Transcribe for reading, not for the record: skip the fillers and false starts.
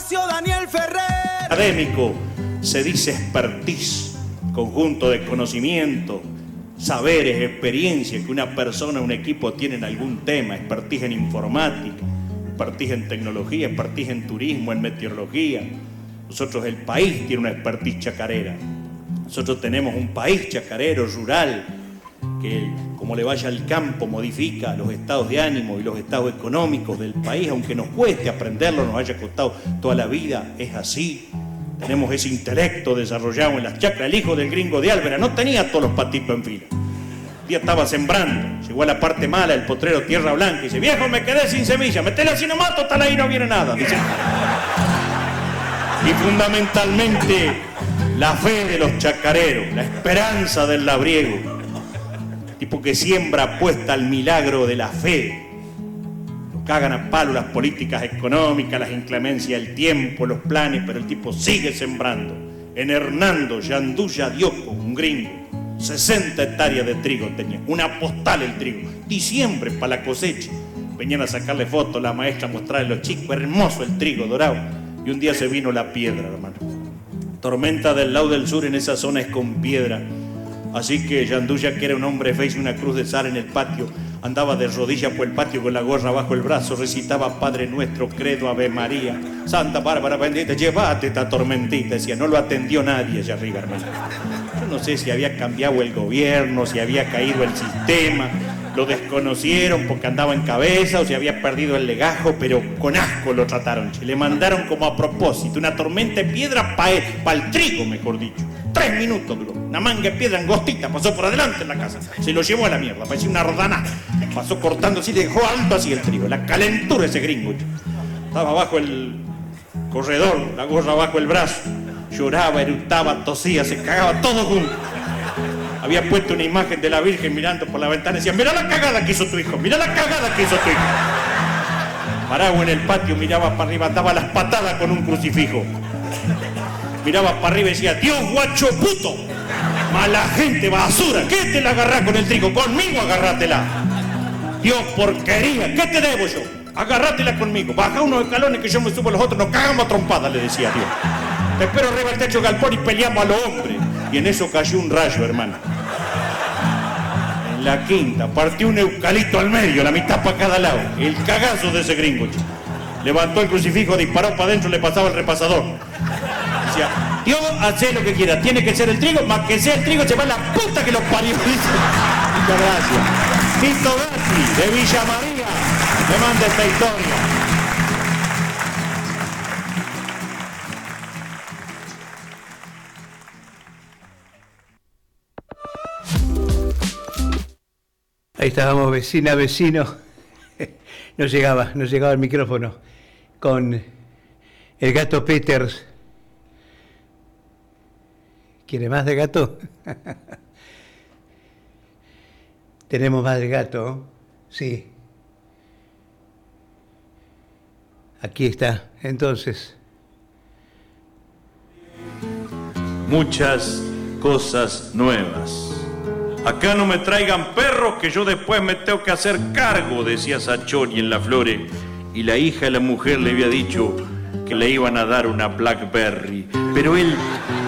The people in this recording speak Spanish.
Horacio Daniel Ferrer. Académico se dice expertise, conjunto de conocimiento, saberes, experiencia que una persona, un equipo tiene en algún tema, expertise en informática, expertise en tecnología, expertise en turismo, en meteorología. Nosotros, el país tiene una expertise chacarera. Nosotros tenemos un país chacarero, rural, que como le vaya al campo modifica los estados de ánimo y los estados económicos del país, aunque nos cueste aprenderlo, nos haya costado toda la vida, es así. Tenemos ese intelecto desarrollado en las chacras. El hijo del gringo de Álvera no tenía todos los patitos en fila. Un día estaba sembrando, llegó a la parte mala, el potrero Tierra Blanca, y dice: viejo, me quedé sin semilla, metele así nomás, total ahí no viene nada. Dice. Y fundamentalmente la fe de los chacareros, la esperanza del labriego, tipo que siembra apuesta al milagro de la fe. Lo cagan a palo las políticas económicas, las inclemencias del tiempo, los planes, pero el tipo sigue sembrando. En Hernando Yanduya Dioco, un gringo, 60 hectáreas de trigo tenía, una postal el trigo, diciembre para la cosecha. Venían a sacarle fotos, la maestra a mostrarle a los chicos, hermoso el trigo dorado. Y un día se vino la piedra, hermano. Tormenta del lado del sur en esa zona es con piedra. Así que Yanduya, que era un hombre feo y una cruz de sal en el patio, andaba de rodillas por el patio con la gorra bajo el brazo, recitaba Padre Nuestro, Credo, Ave María, Santa Bárbara bendita, llévate esta tormentita. Decía, no lo atendió nadie allá arriba, hermano. Yo no sé si había cambiado el gobierno, si había caído el sistema, lo desconocieron porque andaba en cabeza o si había perdido el legajo, pero con asco lo trataron. Le mandaron como a propósito una tormenta de piedra para el trigo, mejor dicho. 3 minutos duró. Una manga de piedra angostita pasó por adelante en la casa. Se lo llevó a la mierda, parecía una rodana. Pasó cortando así, le dejó alto así el trigo. La calentura ese gringo. Estaba bajo el corredor, la gorra bajo el brazo. Lloraba, eructaba, tosía, se cagaba todo junto. Había puesto una imagen de la Virgen mirando por la ventana y decía: mira la cagada que hizo tu hijo, mira la cagada que hizo tu hijo. Parado en el patio, miraba para arriba, daba las patadas con un crucifijo. Miraba para arriba y decía: Dios guacho puto, mala gente, basura, ¿qué te la agarrás con el trigo? Conmigo agarrátela. Dios porquería, ¿qué te debo yo? Agarrátela conmigo, baja unos escalones que yo me subo a los otros, nos cagamos a trompadas, le decía Dios. Te espero arriba del techo galpón y peleamos a los hombres. Y en eso cayó un rayo, hermano. En la quinta, partió un eucalipto al medio, la mitad para cada lado. El cagazo de ese gringo. Levantó el crucifijo, disparó para adentro, le pasaba el repasador. Decía: Dios, hace lo que quiera, tiene que ser el trigo, más que sea el trigo, se va la puta que los parió. Muchas gracias. Tito Gatti, de Villa María, me manda esta historia. Ahí estábamos, vecina, vecino. No llegaba el micrófono. Con el gato Peters. ¿Quiere más de gato? ¿Tenemos más de gato? Sí. Aquí está, entonces. Muchas cosas nuevas. Acá no me traigan perros que yo después me tengo que hacer cargo, decía Sachoni en La Flore. Y la hija de la mujer le había dicho que le iban a dar una Blackberry. Pero él